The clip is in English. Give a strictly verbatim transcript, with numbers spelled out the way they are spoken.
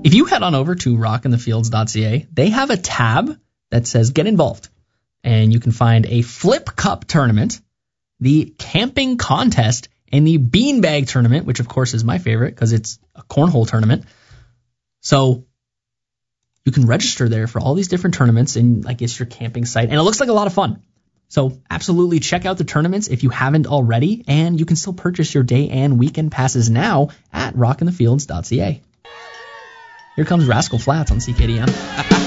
If you head on over to rock in the fields dot c a, they have a tab that says Get Involved. And you can find a Flip Cup tournament, the camping contest, and the beanbag tournament, which of course is my favorite because it's a cornhole tournament. So you can register there for all these different tournaments, and I guess your camping site. And it looks like a lot of fun. So absolutely check out the tournaments if you haven't already, and you can still purchase your day and weekend passes now at rock in the fields dot c a. Here comes Rascal Flatts on C K D M.